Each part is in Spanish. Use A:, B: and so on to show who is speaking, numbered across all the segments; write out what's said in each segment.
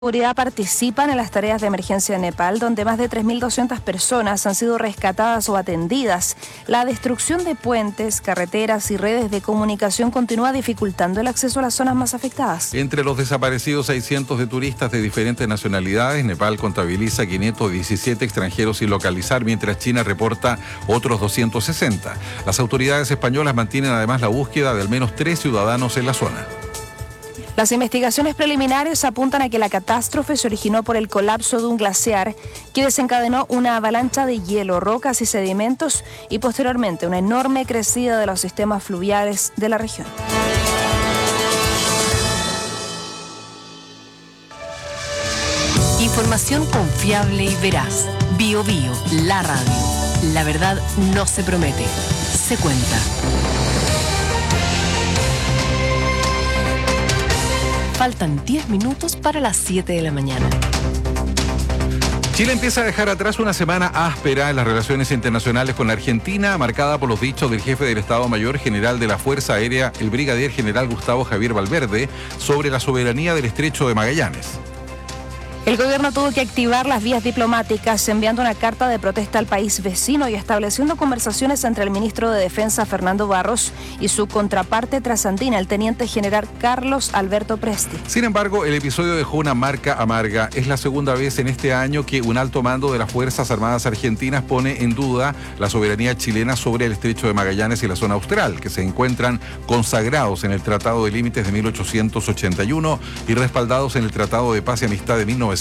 A: Seguridad participan en las tareas de emergencia en Nepal, donde más de 3.200 personas han sido rescatadas o atendidas. La destrucción de puentes, carreteras y redes de comunicación continúa dificultando el acceso a las zonas más afectadas.
B: Entre los desaparecidos hay cientos de turistas de diferentes nacionalidades. Nepal contabiliza 517 extranjeros sin localizar, mientras China reporta otros 260. Las autoridades españolas mantienen además la búsqueda de al menos 3 ciudadanos en la zona.
A: Las investigaciones preliminares apuntan a que la catástrofe se originó por el colapso de un glaciar que desencadenó una avalancha de hielo, rocas y sedimentos y posteriormente una enorme crecida de los sistemas fluviales de la región.
C: Información confiable y veraz. BioBio, la radio. La verdad no se promete, se cuenta. Faltan 10 minutos para las 7 de la mañana.
B: Chile empieza a dejar atrás una semana áspera en las relaciones internacionales con Argentina, marcada por los dichos del jefe del Estado Mayor General de la Fuerza Aérea, el brigadier general Gustavo Javier Valverde, sobre la soberanía del Estrecho de Magallanes.
A: El gobierno tuvo que activar las vías diplomáticas enviando una carta de protesta al país vecino y estableciendo conversaciones entre el ministro de Defensa Fernando Barros y su contraparte trasandina, el teniente general Carlos Alberto Presti.
B: Sin embargo, el episodio dejó una marca amarga. Es la segunda vez en este año que un alto mando de las Fuerzas Armadas Argentinas pone en duda la soberanía chilena sobre el Estrecho de Magallanes y la zona austral, que se encuentran consagrados en el Tratado de Límites de 1881 y respaldados en el Tratado de Paz y Amistad de 1984.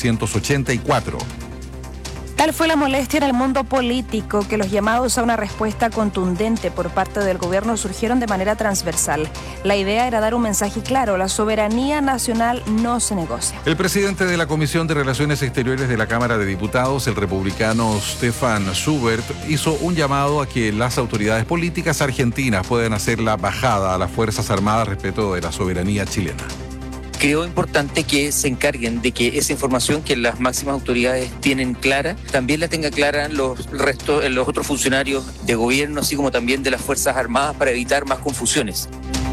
A: Tal fue la molestia en el mundo político que los llamados a una respuesta contundente por parte del gobierno surgieron de manera transversal. La idea era dar un mensaje claro: la soberanía nacional no se negocia.
B: El presidente de la Comisión de Relaciones Exteriores de la Cámara de Diputados, el republicano Stefan Schubert, hizo un llamado a que las autoridades políticas argentinas puedan hacer la bajada a las Fuerzas Armadas respecto de la soberanía chilena.
D: Creo importante que se encarguen de que esa información que las máximas autoridades tienen clara, también la tenga clara los otros funcionarios de gobierno, así como también de las Fuerzas Armadas, para evitar más confusiones.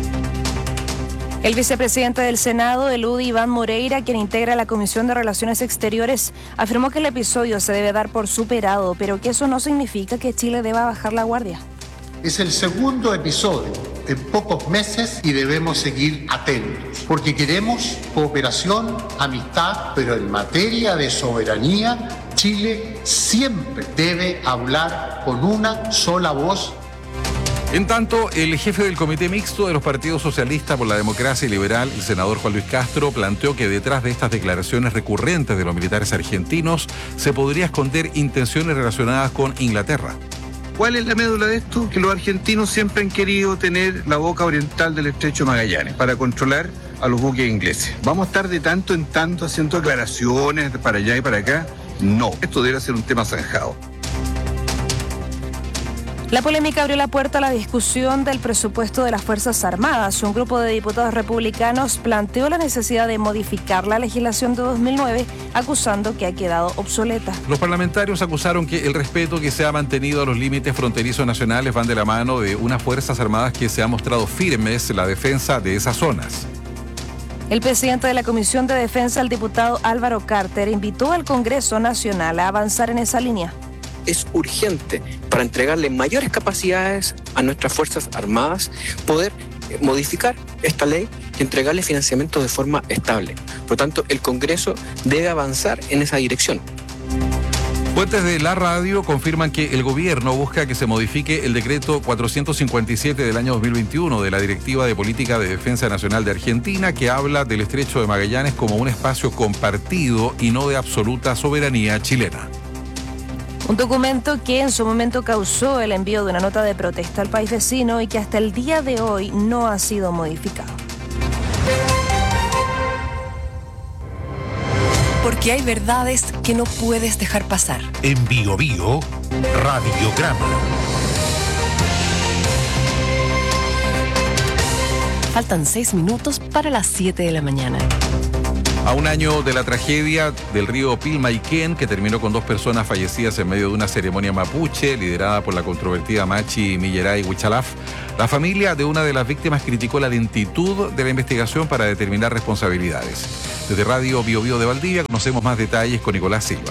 A: El vicepresidente del Senado, el UDI, Iván Moreira, quien integra la Comisión de Relaciones Exteriores, afirmó que el episodio se debe dar por superado, pero que eso no significa que Chile deba bajar la guardia.
E: Es el segundo episodio en pocos meses y debemos seguir atentos, porque queremos cooperación, amistad, pero en materia de soberanía, Chile siempre debe hablar con una sola voz.
B: En tanto, el jefe del Comité Mixto de los Partidos Socialistas por la Democracia y Liberal, el senador Juan Luis Castro, planteó que detrás de estas declaraciones recurrentes de los militares argentinos se podría esconder intenciones relacionadas con Inglaterra.
F: ¿Cuál es la médula de esto? Que los argentinos siempre han querido tener la boca oriental del Estrecho de Magallanes para controlar a los buques ingleses. ¿Vamos a estar de tanto en tanto haciendo declaraciones para allá y para acá? No, esto debe ser un tema zanjado.
A: La polémica abrió la puerta a la discusión del presupuesto de las Fuerzas Armadas. Un grupo de diputados republicanos planteó la necesidad de modificar la legislación de 2009, acusando que ha quedado obsoleta.
B: Los parlamentarios acusaron que el respeto que se ha mantenido a los límites fronterizos nacionales van de la mano de unas Fuerzas Armadas que se han mostrado firmes en la defensa de esas zonas.
A: El presidente de la Comisión de Defensa, el diputado Álvaro Carter, invitó al Congreso Nacional a avanzar en esa línea.
G: Es urgente para entregarle mayores capacidades a nuestras Fuerzas Armadas, poder modificar esta ley y entregarle financiamiento de forma estable. Por lo tanto, el Congreso debe avanzar en esa dirección.
B: Fuentes de la radio confirman que el gobierno busca que se modifique el decreto 457 del año 2021 de la Directiva de Política de Defensa Nacional de Argentina, que habla del Estrecho de Magallanes como un espacio compartido y no de absoluta soberanía chilena.
A: Un documento que en su momento causó el envío de una nota de protesta al país vecino y que hasta el día de hoy no ha sido modificado.
C: Porque hay verdades que no puedes dejar pasar.
H: En BioBio, Radiograma.
C: Faltan 6 minutos para las 7 de la mañana.
B: A un año de la tragedia del río Pilmaiquén, que terminó con 2 personas fallecidas en medio de una ceremonia mapuche liderada por la controvertida Machi Milleray Huichalaf, la familia de una de las víctimas criticó la lentitud de la investigación para determinar responsabilidades. Desde Radio Bio Bio de Valdivia conocemos más detalles con Nicolás Silva.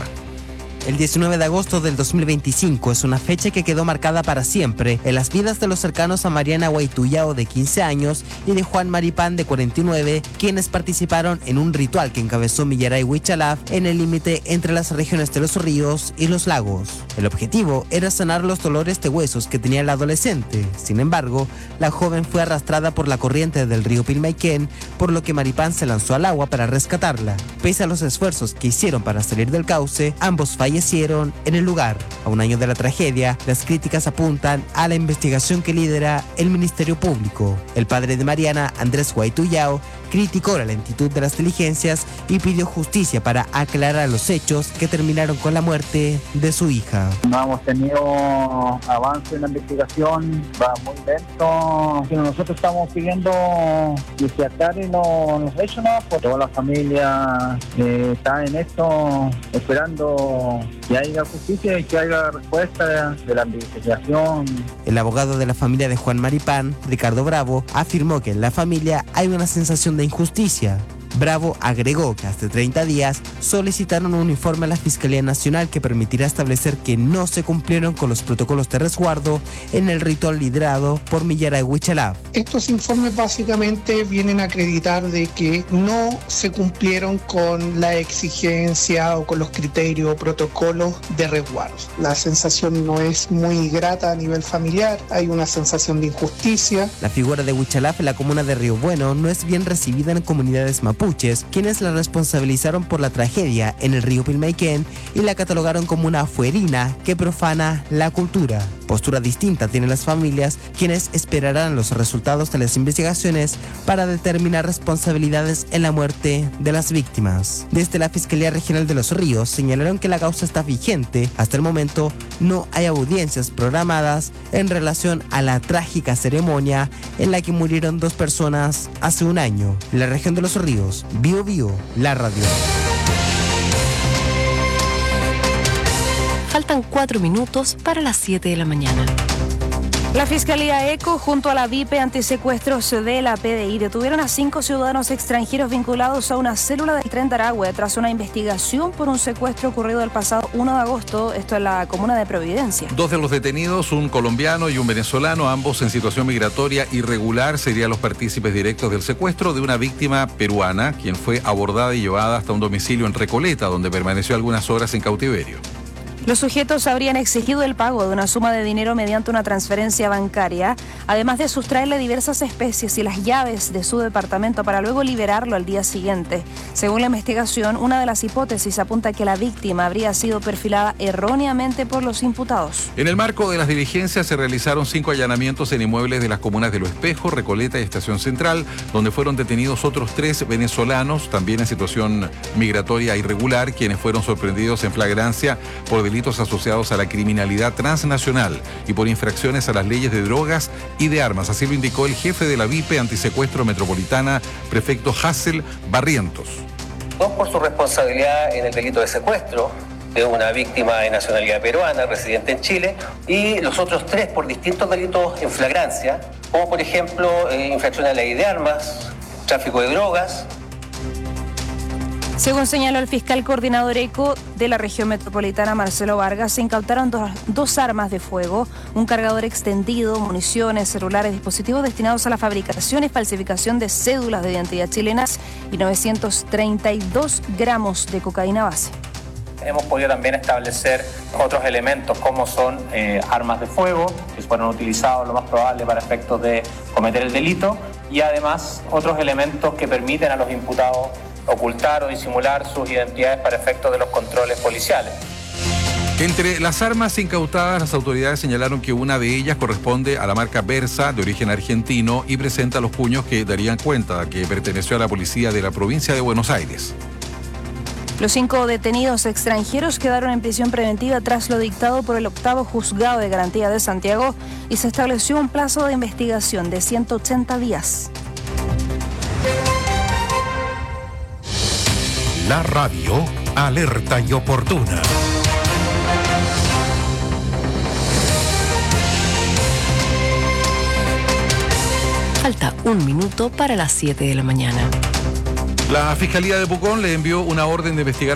I: El 19 de agosto del 2025 es una fecha que quedó marcada para siempre en las vidas de los cercanos a Mariana Guaituyao, de 15 años, y de Juan Maripán, de 49, quienes participaron en un ritual que encabezó Milleray Huichalaf en el límite entre las regiones de Los Ríos y Los Lagos. El objetivo era sanar los dolores de huesos que tenía la adolescente. Sin embargo, la joven fue arrastrada por la corriente del río Pilmaiquén, por lo que Maripán se lanzó al agua para rescatarla. Pese a los esfuerzos que hicieron para salir del cauce, ambos fallecieron en el lugar. A un año de la tragedia, las críticas apuntan a la investigación que lidera el Ministerio Público. El padre de Mariana, Andrés Guaituyao, criticó la lentitud de las diligencias y pidió justicia para aclarar los hechos que terminaron con la muerte de su hija.
J: No hemos tenido avance en la investigación, va muy lento. Nosotros estamos pidiendo que se aclaren los hechos, ¿no? Porque toda la familia está en esto, esperando que haya justicia y que haya respuesta de la investigación.
I: El abogado de la familia de Juan Maripán, Ricardo Bravo, afirmó que en la familia hay una sensación de injusticia. Bravo agregó que hace 30 días solicitaron un informe a la Fiscalía Nacional que permitirá establecer que no se cumplieron con los protocolos de resguardo en el ritual liderado por Milleray Huichalaf.
K: Estos informes básicamente vienen a acreditar de que no se cumplieron con la exigencia o con los criterios o protocolos de resguardo. La sensación no es muy grata a nivel familiar, hay una sensación de injusticia.
I: La figura de Huichalaf en la comuna de Río Bueno no es bien recibida en comunidades mapuches, quienes la responsabilizaron por la tragedia en el río Pilmaiquén y la catalogaron como una fuerina que profana la cultura. Postura distinta tienen las familias, quienes esperarán los resultados de las investigaciones para determinar responsabilidades en la muerte de las víctimas. Desde la Fiscalía Regional de Los Ríos señalaron que la causa está vigente. Hasta el momento no hay audiencias programadas en relación a la trágica ceremonia en la que murieron 2 personas hace un año. En la región de Los Ríos, Bio Bio, la radio.
C: Faltan 4 minutos para las 7 de la mañana.
A: La Fiscalía ECO junto a la VIP antisecuestros de la PDI detuvieron a 5 ciudadanos extranjeros vinculados a una célula del Tren de Aragüe tras una investigación por un secuestro ocurrido el pasado 1 de agosto, esto en la comuna de Providencia.
B: 2 de los detenidos, un colombiano y un venezolano, ambos en situación migratoria irregular, serían los partícipes directos del secuestro de una víctima peruana, quien fue abordada y llevada hasta un domicilio en Recoleta, donde permaneció algunas horas en cautiverio.
A: Los sujetos habrían exigido el pago de una suma de dinero mediante una transferencia bancaria, además de sustraerle diversas especies y las llaves de su departamento para luego liberarlo al día siguiente. Según la investigación, una de las hipótesis apunta a que la víctima habría sido perfilada erróneamente por los imputados.
B: En el marco de las diligencias se realizaron 5 allanamientos en inmuebles de las comunas de Lo Espejo, Recoleta y Estación Central, donde fueron detenidos otros 3 venezolanos, también en situación migratoria irregular, quienes fueron sorprendidos en flagrancia por delitos asociados a la criminalidad transnacional y por infracciones a las leyes de drogas y de armas. Así lo indicó el jefe de la VIP Antisecuestro Metropolitana, prefecto Hassel Barrientos.
L: 2 por su responsabilidad en el delito de secuestro de una víctima de nacionalidad peruana, residente en Chile, y los otros 3 por distintos delitos en flagrancia, como por ejemplo infracción a la ley de armas, tráfico de drogas.
A: Según señaló el fiscal coordinador ECO de la región metropolitana, Marcelo Vargas, se incautaron 2 armas de fuego, un cargador extendido, municiones, celulares, dispositivos destinados a la fabricación y falsificación de cédulas de identidad chilenas y 932 gramos de cocaína base.
M: Hemos podido también establecer otros elementos como son armas de fuego que fueron utilizados lo más probable para efectos de cometer el delito y además otros elementos que permiten a los imputados ocultar o disimular sus identidades para efectos de los controles policiales.
B: Entre las armas incautadas, las autoridades señalaron que una de ellas corresponde a la marca Versa, de origen argentino, y presenta los puños que darían cuenta de que perteneció a la policía de la provincia de Buenos Aires.
A: Los 5 detenidos extranjeros quedaron en prisión preventiva tras lo dictado por el 8º Juzgado de Garantía de Santiago y se estableció un plazo de investigación de 180 días.
H: La radio alerta y oportuna.
C: Falta 1 minuto para las 7 de la mañana.
B: La Fiscalía de Pucón le envió una orden de investigación